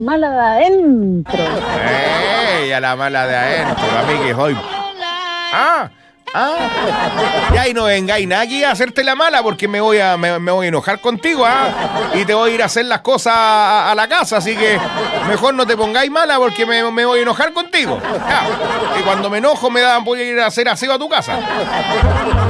mala de adentro. A la mala de adentro, a mí que soy. Ya, y no vengáis nada aquí a hacerte la mala porque me voy a enojar contigo, y te voy a ir a hacer las cosas a la casa, así que mejor no te pongáis mala porque me voy a enojar contigo. Ya. Y cuando me enojo voy a ir a hacer aseo a tu casa.